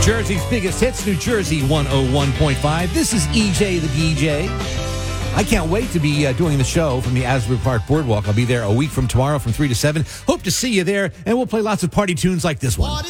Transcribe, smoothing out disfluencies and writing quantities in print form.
Jersey's biggest hits, New Jersey 101.5. This is EJ the DJ. I can't wait to be doing the show from the Asbury Park Boardwalk. I'll be there a week from tomorrow from 3 to 7. Hope to see you there, and we'll play lots of party tunes like this one.